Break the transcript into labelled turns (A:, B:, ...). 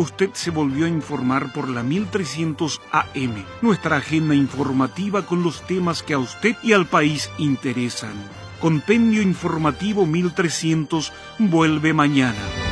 A: Usted se volvió a informar por la 1300 AM, nuestra agenda informativa con los temas que a usted y al país interesan. Compendio Informativo 1300 vuelve mañana.